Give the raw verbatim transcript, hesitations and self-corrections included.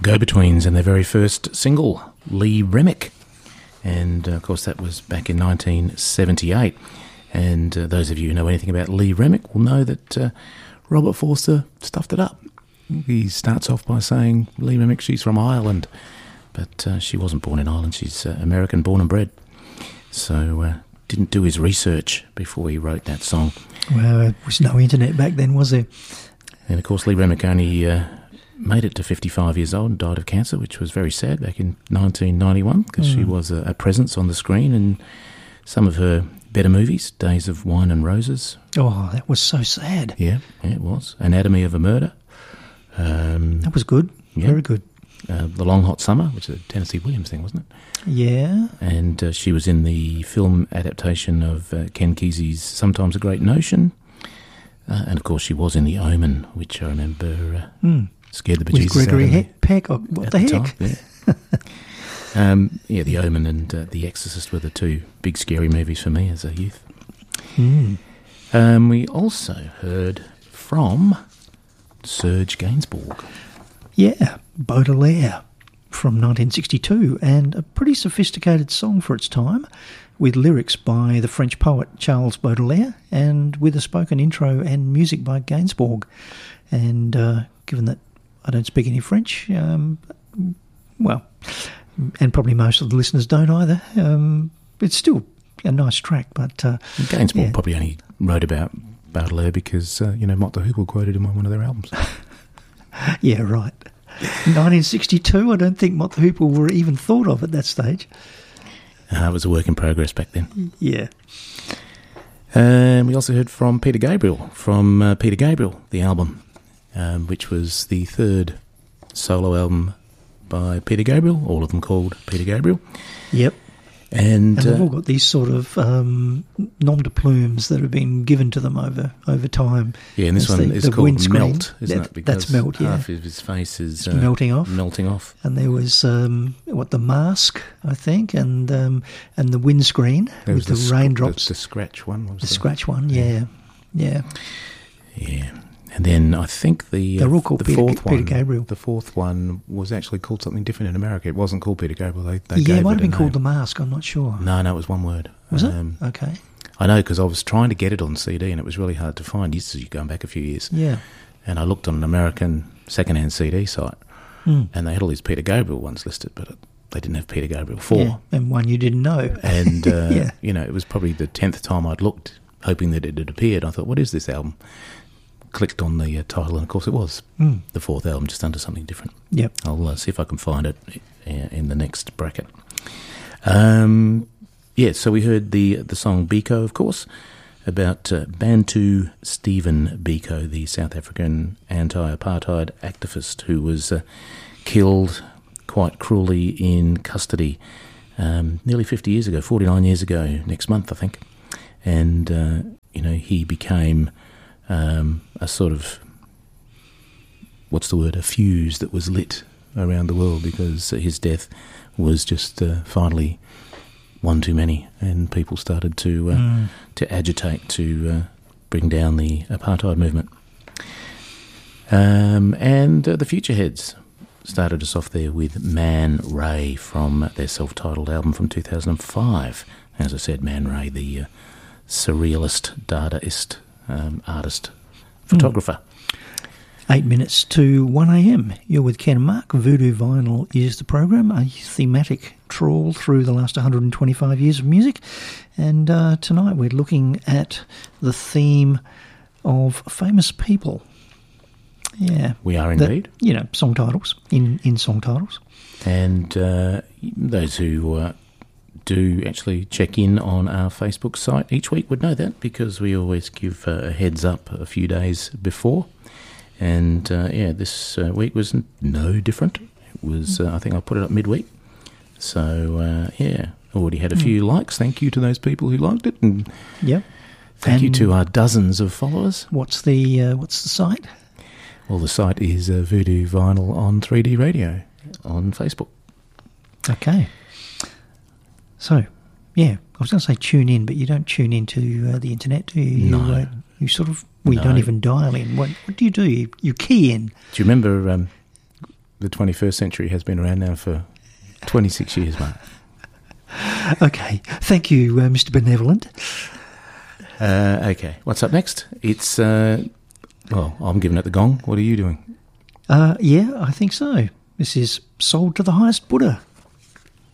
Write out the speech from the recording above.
Go-Betweens and their very first single, Lee Remick. And, uh, of course, that was back in nineteen seventy-eight. And uh, those of you who know anything about Lee Remick will know that uh, Robert Forster stuffed it up. He starts off by saying, Lee Remick, she's from Ireland. But uh, she wasn't born in Ireland. She's uh, American, born and bred. So uh, didn't do his research before he wrote that song. Well, there was no internet back then, was there? And, of course, Lee Remick only uh, made it to fifty-five years old and died of cancer, which was very sad back in nineteen ninety-one because mm. she was a, a presence on the screen in some of her better movies, Days of Wine and Roses. Oh, that was so sad. Yeah, yeah it was. Anatomy of a Murder. Um, that was good. Yeah. Very good. Uh, the Long Hot Summer, which is a Tennessee Williams thing, wasn't it? Yeah. And uh, she was in the film adaptation of uh, Ken Kesey's Sometimes a Great Notion. Uh, and, of course, she was in The Omen, which I remember uh, mm. scared the bejesus With Gregory out of me. He- Peck, or what the, the heck? Time, yeah. um, yeah, The Omen and uh, The Exorcist were the two big scary movies for me as a youth. Mm. Um, we also heard from Serge Gainsbourg. Yeah, Baudelaire from nineteen sixty-two, and a pretty sophisticated song for its time, with lyrics by the French poet Charles Baudelaire and with a spoken intro and music by Gainsbourg. And uh, given that I don't speak any French, um, well, and probably most of the listeners don't either, um, it's still a nice track. But uh, Gainsbourg yeah. probably only wrote about Baudelaire because, uh, you know, Mott the Hoople quoted him on one of their albums. Yeah, right. nineteen sixty-two, I don't think Mott the Hoople were even thought of at that stage. Uh, it was a work in progress back then. Yeah. Um, we also heard from Peter Gabriel, from uh, Peter Gabriel, the album, um, which was the third solo album by Peter Gabriel, all of them called Peter Gabriel. Yep. And, and they've uh, all got these sort of um, nom de plumes that have been given to them over, over time. Yeah, and this That's one the, is the called windscreen. Melt, isn't that, it? Because that's Melt, yeah. half of his face is uh, melting off. Melting off. And there was, um, what, the mask, I think, and um, and the windscreen There with was the, the raindrops. Sc- the, the scratch one. What was the the scratch one, yeah. Yeah. Yeah. And then I think the They're all called the Peter, fourth Peter one, Gabriel. The fourth one was actually called something different in America. It wasn't called Peter Gabriel. They, they yeah, gave it might have it been a called The name. Mask, I'm not sure. No, no, it was one word. Was um, it? Okay. I know, because I was trying to get it on C D and it was really hard to find. This is going back a few years. Yeah. And I looked on an American second-hand C D site mm. and they had all these Peter Gabriel ones listed, but it, they didn't have Peter Gabriel four. Yeah, and one you didn't know. And, uh, yeah. you know, it was probably the tenth time I'd looked, hoping that it had appeared. I thought, what is this album? Clicked on the uh, title, and of course it was mm. the fourth album, just under something different. Yep. I'll uh, see if I can find it uh, in the next bracket. Um, yeah, so we heard the the song Biko, of course, about uh, Bantu Stephen Biko, the South African anti-apartheid activist who was uh, killed quite cruelly in custody um, nearly fifty years ago, forty-nine years ago, next month, I think. And, uh, you know, he became um, a sort of, what's the word, a fuse that was lit around the world because his death was just uh, finally one too many, and people started to uh, mm. to agitate to uh, bring down the apartheid movement. Um, and uh, the Futureheads started us off there with Man Ray from their self-titled album from two thousand five. As I said, Man Ray, the uh, surrealist, Dadaist um, artist, photographer. Mm. Eight minutes to one a.m. You're with Ken and Mark. Voodoo Vinyl is the program, a thematic trawl through the last one hundred twenty-five years of music. And uh, tonight we're looking at the theme of famous people. Yeah. We are indeed. The, you know, song titles, in, in song titles. And uh, those who uh, do actually check in on our Facebook site each week would know that, because we always give uh, a heads up a few days before. And, uh, yeah, this uh, week was no different. It was, uh, I think I put it up midweek. So, uh, yeah, already had a few mm. likes. Thank you to those people who liked it. And yep. thank and you to our dozens of followers. What's the uh, what's the site? Well, the site is uh, Voodoo Vinyl on three D Radio on Facebook. Okay. So, yeah, I was going to say tune in, but you don't tune into uh, the internet, do you? No. You, uh, you sort of, well, you no. don't even dial in. What, what do you do? You, you key in. Do you remember um, the twenty-first century has been around now for twenty-six years, mate. Okay. Thank you, uh, Mister Benevolent. Uh, okay. What's up next? It's, uh, well, I'm giving it the gong. What are you doing? Uh, yeah, I think so. This is Sold to the Highest Buddha.